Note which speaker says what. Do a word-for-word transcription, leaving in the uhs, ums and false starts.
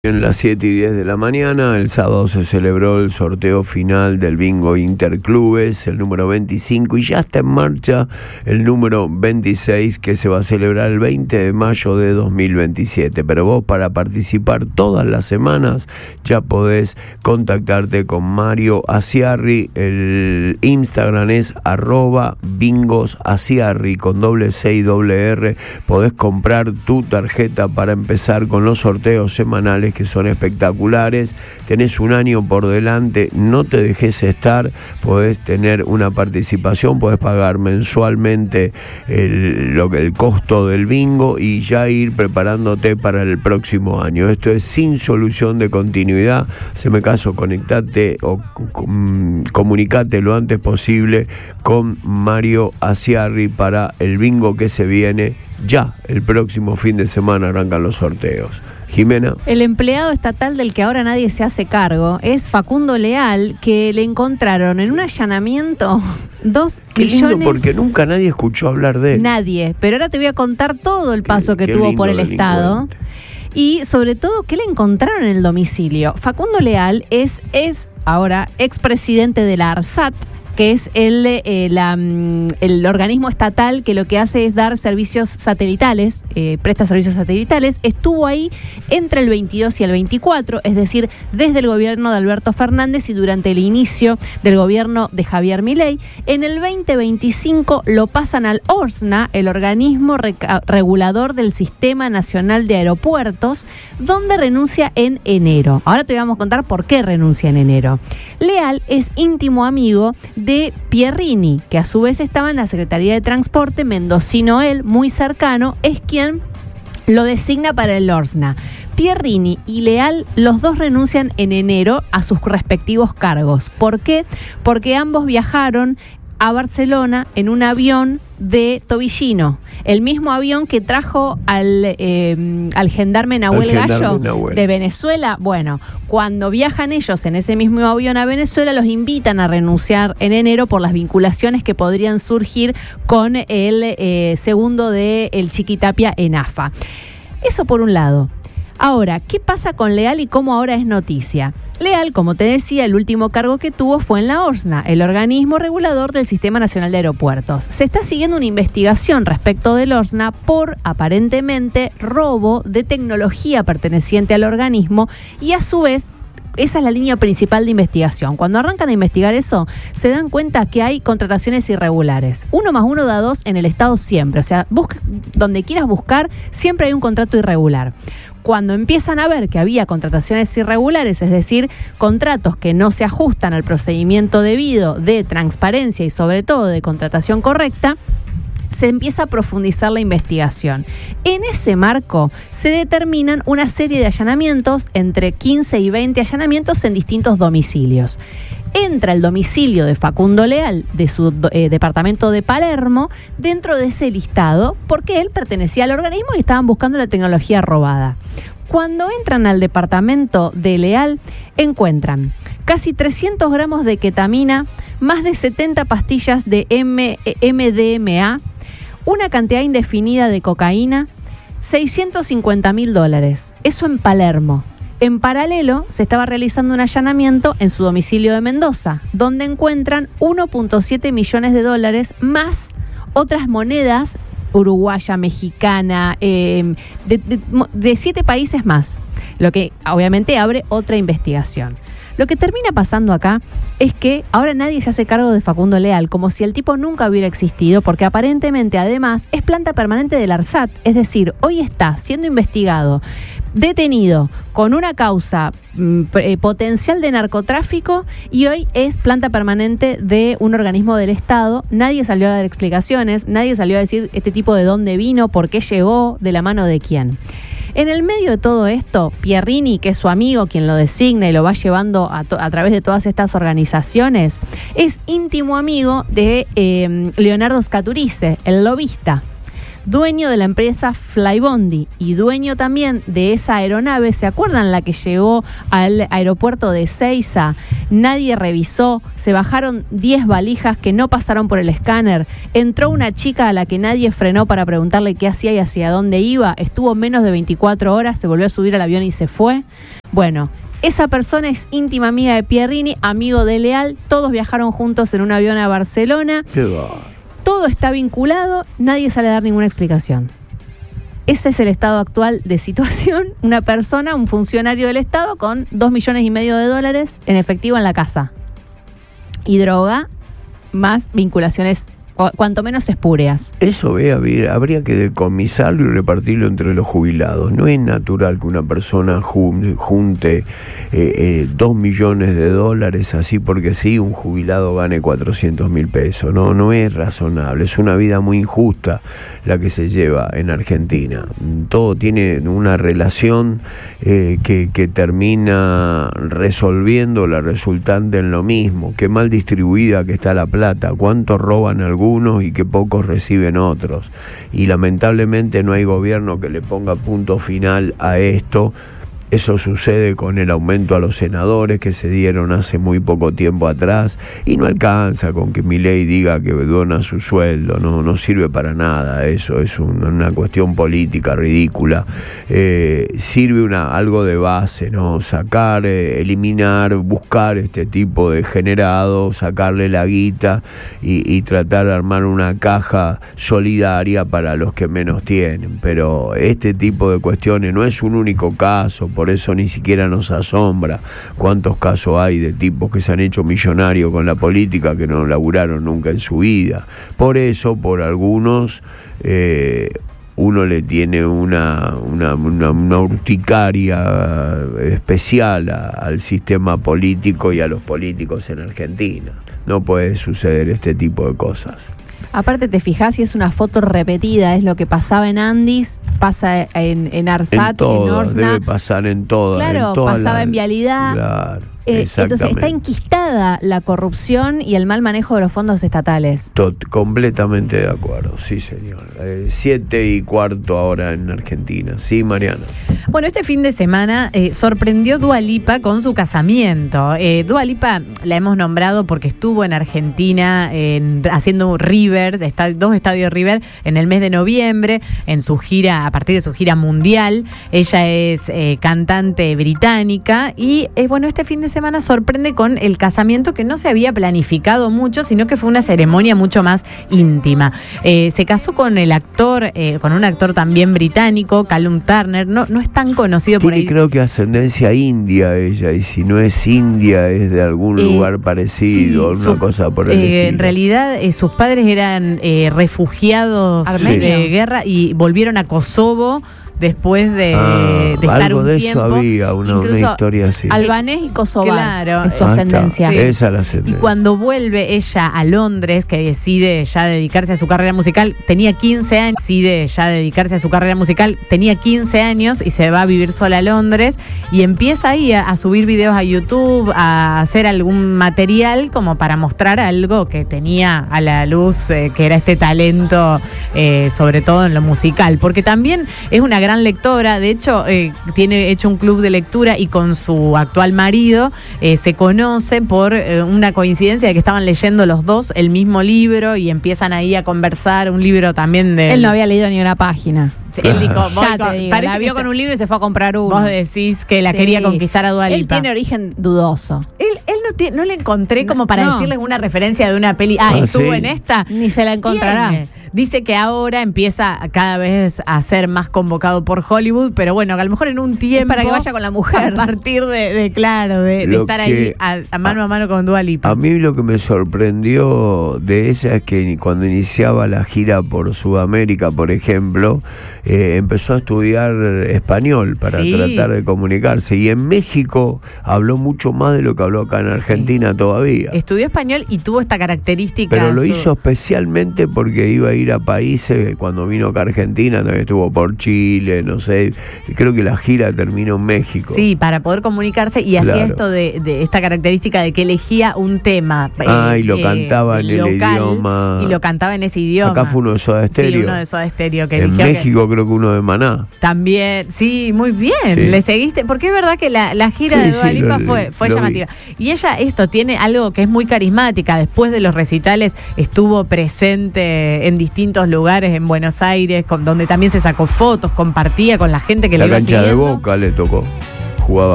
Speaker 1: En las siete y diez de la mañana, el sábado se celebró el sorteo final del bingo Interclubes, el número veinticinco, y ya está en marcha el número veintiséis, que se va a celebrar el veinte de mayo de dos mil veintisiete. Pero vos, para participar todas las semanas, ya podés contactarte con Mario Asiarri. El Instagram es arroba bingosasiarri con doble C y doble R. Podés comprar tu tarjeta para empezar con los sorteos semanales, que son espectaculares. Tenés un año por delante, no te dejes estar, podés tener una participación, podés pagar mensualmente el, lo, el costo del bingo y ya ir preparándote para el próximo año. Esto es sin solución de continuidad. Haceme caso, conectate o com, comunicate lo antes posible con Mario Asiarri para el bingo que se viene. Ya el próximo fin de semana arrancan los sorteos. Jimena.
Speaker 2: El empleado estatal del que ahora nadie se hace cargo es Facundo Leal, que le encontraron en un allanamiento dos
Speaker 1: Qué lindo,
Speaker 2: millones...
Speaker 1: porque nunca nadie escuchó hablar de él.
Speaker 2: Nadie, pero ahora te voy a contar todo el paso
Speaker 1: qué,
Speaker 2: que
Speaker 1: qué
Speaker 2: tuvo por el
Speaker 1: delincuente.
Speaker 2: Estado. Y sobre todo, ¿qué le encontraron en el domicilio? Facundo Leal es, es ahora expresidente de la ARSAT, que es el, eh, la, el organismo estatal que lo que hace es dar servicios satelitales, eh, presta servicios satelitales. Estuvo ahí entre el veintidós y el veinticuatro, es decir, desde el gobierno de Alberto Fernández y durante el inicio del gobierno de Javier Milei. En el veinte veinticinco lo pasan al ORSNA, el organismo reca- regulador del Sistema Nacional de Aeropuertos, donde renuncia en enero. Ahora te vamos a contar por qué renuncia en enero. Leal es íntimo amigo de Pierrini, que a su vez estaba en la Secretaría de Transporte, mendocino él, muy cercano, es quien lo designa para el ORSNA. Pierrini y Leal, los dos renuncian en enero a sus respectivos cargos. ¿Por qué? Porque ambos viajaron a Barcelona en un avión de Tobillino, el mismo avión que trajo al, eh, al gendarme Nahuel
Speaker 1: Al gendarme
Speaker 2: Gallo
Speaker 1: Nahuel.
Speaker 2: de Venezuela. Bueno, cuando viajan ellos en ese mismo avión a Venezuela, los invitan a renunciar en enero por las vinculaciones que podrían surgir con el eh, segundo de el Chiquitapia en A F A. Eso por un lado. Ahora, ¿qué pasa con Leal y cómo ahora es noticia? Leal, como te decía, el último cargo que tuvo fue en la ORSNA, el organismo regulador del Sistema Nacional de Aeropuertos. Se está siguiendo una investigación respecto del ORSNA por, aparentemente, robo de tecnología perteneciente al organismo y, a su vez, esa es la línea principal de investigación. Cuando arrancan a investigar eso, se dan cuenta que hay contrataciones irregulares. Uno más uno da dos en el Estado siempre. O sea, busca, donde quieras buscar, siempre hay un contrato irregular. Cuando empiezan a ver que había contrataciones irregulares, es decir, contratos que no se ajustan al procedimiento debido de transparencia y sobre todo de contratación correcta, se empieza a profundizar la investigación. En ese marco se determinan una serie de allanamientos, entre quince y veinte allanamientos en distintos domicilios. Entra el domicilio de Facundo Leal de su eh, departamento de Palermo dentro de ese listado porque él pertenecía al organismo y estaban buscando la tecnología robada. Cuando entran al departamento de Leal, encuentran casi trescientos gramos de ketamina, más de setenta pastillas de M D M A, una cantidad indefinida de cocaína, seiscientos cincuenta mil dólares. Eso en Palermo. En paralelo, se estaba realizando un allanamiento en su domicilio de Mendoza, donde encuentran uno punto siete millones de dólares más otras monedas uruguaya, mexicana, eh, de, de, de siete países más, lo que obviamente abre otra investigación. Lo que termina pasando acá es que ahora nadie se hace cargo de Facundo Leal, como si el tipo nunca hubiera existido, porque aparentemente además es planta permanente del ARSAT, es decir, hoy está siendo investigado, detenido con una causa mm, eh, potencial de narcotráfico y hoy es planta permanente de un organismo del Estado. Nadie salió a dar explicaciones, nadie salió a decir este tipo de dónde vino, por qué llegó, de la mano de quién. En el medio de todo esto, Pierrini, que es su amigo, quien lo designa y lo va llevando a, to- a través de todas estas organizaciones, es íntimo amigo de eh, Leonardo Scaturice, el lobista. dueño de la empresa Flybondi y dueño también de esa aeronave. ¿Se acuerdan la que llegó al aeropuerto de Ezeiza? Nadie revisó, se bajaron diez valijas que no pasaron por el escáner, entró una chica a la que nadie frenó para preguntarle qué hacía y hacia dónde iba, estuvo menos de veinticuatro horas, se volvió a subir al avión y se fue. Bueno, esa persona es íntima amiga de Pierrini, amigo de Leal, todos viajaron juntos en un avión a Barcelona.
Speaker 1: Qué va.
Speaker 2: Todo está vinculado, nadie sale a dar ninguna explicación. Ese es el estado actual de situación. Una persona, un funcionario del Estado con dos millones y medio de dólares en efectivo en la casa. Y droga, más vinculaciones cuanto menos espurias.
Speaker 1: Eso ve, habría que decomisarlo y repartirlo entre los jubilados. No es natural que una persona junte eh, eh, dos millones de dólares así porque sí, un jubilado gane cuatrocientos mil pesos. No, no es razonable. Es una vida muy injusta la que se lleva en Argentina. Todo tiene una relación eh, que, que termina resolviendo la resultante en lo mismo. Qué mal distribuida que está la plata. Cuánto roban algunos y que pocos reciben otros, y lamentablemente no hay gobierno que le ponga punto final a esto. Eso sucede con el aumento a los senadores que se dieron hace muy poco tiempo atrás, y no alcanza con que Milei diga que dona su sueldo, no, no sirve para nada. Eso es un, una cuestión política ridícula. Eh, sirve una, algo de base, ¿no? Sacar, eh, eliminar, buscar este tipo de generado, sacarle la guita y, y tratar de armar una caja solidaria para los que menos tienen. Pero este tipo de cuestiones no es un único caso. Por eso ni siquiera nos asombra cuántos casos hay de tipos que se han hecho millonarios con la política que no laburaron nunca en su vida. Por eso, por algunos, eh, uno le tiene una, una, una, una urticaria especial a, al sistema político y a los políticos en Argentina. No puede suceder este tipo de cosas.
Speaker 2: Aparte te fijás y es una foto repetida, es lo que pasaba en Andis, pasa en, en Arsat, en, todo, en Orsna.
Speaker 1: Debe pasar en todo.
Speaker 2: Claro,
Speaker 1: en toda
Speaker 2: pasaba
Speaker 1: la,
Speaker 2: en Vialidad.
Speaker 1: Claro.
Speaker 2: Eh, entonces está enquistada la corrupción y el mal manejo de los fondos estatales.
Speaker 1: Tot, completamente de acuerdo, sí señor. Eh, siete y cuarto ahora en Argentina. Sí, Mariana.
Speaker 3: Bueno, este fin de semana eh, sorprendió Dua Lipa con su casamiento. Eh, Dua Lipa la hemos nombrado porque estuvo en Argentina en, haciendo River, está, dos estadios River en el mes de noviembre, en su gira, a partir de su gira mundial. Ella es eh, cantante británica y eh, bueno, este fin de semana sorprende con el casamiento que no se había planificado mucho, sino que fue una ceremonia mucho más íntima. Eh, se casó con el actor, eh, con un actor también británico, Callum Turner, no, no es tan conocido.
Speaker 1: Tiene,
Speaker 3: por ahí.
Speaker 1: Creo que ascendencia india ella, y si no es india es de algún eh, lugar parecido, sí, una su, cosa por el eh, estilo.
Speaker 3: En realidad eh, sus padres eran eh, refugiados
Speaker 2: armenios
Speaker 3: de guerra y volvieron a Kosovo después de,
Speaker 1: ah,
Speaker 3: de estar
Speaker 1: algo
Speaker 3: un
Speaker 1: de
Speaker 3: tiempo.
Speaker 1: Eso había una, una historia así.
Speaker 2: Albanés y kosovar.
Speaker 3: Claro,
Speaker 2: es su ascendencia.
Speaker 1: Sí. Esa es la ascendencia.
Speaker 3: Y cuando vuelve ella a Londres, que decide ya dedicarse a su carrera musical, tenía quince años, decide ya dedicarse a su carrera musical, tenía quince años y se va a vivir sola a Londres y empieza ahí a, a subir videos a YouTube, a hacer algún material como para mostrar algo que tenía a la luz, eh, que era este talento, eh, sobre todo en lo musical, porque también es una gran lectora. De hecho, eh, tiene hecho un club de lectura y con su actual marido eh, se conoce por eh, una coincidencia de que estaban leyendo los dos el mismo libro y empiezan ahí a conversar, un libro también de...
Speaker 2: Él no había leído ni una página.
Speaker 3: Sí, él dijo,
Speaker 2: ya te digo, la vio con un libro y se fue a comprar uno.
Speaker 3: Vos decís que la sí. quería conquistar a Dua Lipa.
Speaker 2: Él tiene origen dudoso.
Speaker 3: Él, él no, tiene, no le encontré como
Speaker 2: no,
Speaker 3: para
Speaker 2: no.
Speaker 3: decirles una referencia de una peli. Ah,
Speaker 1: ah
Speaker 3: estuvo
Speaker 1: ¿sí?
Speaker 3: en esta.
Speaker 2: Ni se la encontrarás.
Speaker 3: ¿Tiene? Dice que ahora empieza cada vez a ser más convocado por Hollywood, pero bueno, que a lo mejor en un tiempo...
Speaker 2: Es para que vaya con la mujer.
Speaker 3: A partir de, de claro, de, de estar ahí a, a mano a mano con Dua Lipa.
Speaker 1: A mí lo que me sorprendió de ella es que cuando iniciaba la gira por Sudamérica, por ejemplo, eh, empezó a estudiar español para sí. tratar de comunicarse. Y en México habló mucho más de lo que habló acá en Argentina sí. todavía.
Speaker 3: Estudió español y tuvo esta característica.
Speaker 1: Pero lo
Speaker 3: su...
Speaker 1: hizo especialmente porque iba a ir ir a países, cuando vino acá a Argentina, también estuvo por Chile, no sé, creo que la gira terminó en México.
Speaker 3: Sí, para poder comunicarse y hacía
Speaker 1: Claro.
Speaker 3: esto de, de esta característica de que elegía un tema.
Speaker 1: Ah, y lo
Speaker 3: eh,
Speaker 1: cantaba en el
Speaker 3: local,
Speaker 1: idioma.
Speaker 3: Y lo cantaba en ese idioma.
Speaker 1: Acá fue uno de Soda
Speaker 3: Sí,
Speaker 1: Stereo.
Speaker 3: uno de Soda Stereo que
Speaker 1: En
Speaker 3: eligió que-
Speaker 1: México creo que uno de Maná.
Speaker 3: También, sí, muy bien.
Speaker 1: Sí.
Speaker 3: Le seguiste, porque es verdad que la, la gira
Speaker 1: Sí,
Speaker 3: de Dua
Speaker 1: sí,
Speaker 3: Lipa
Speaker 1: lo-
Speaker 3: fue, fue
Speaker 1: lo vi.
Speaker 3: llamativa. Y ella, esto, tiene algo que es muy carismática. Después de los recitales estuvo presente en distintos lugares en Buenos Aires, con, donde también se sacó fotos, compartía con la gente que
Speaker 1: La
Speaker 3: le iba
Speaker 1: cancha de
Speaker 3: siguiendo.
Speaker 1: Boca le tocó. Jugaba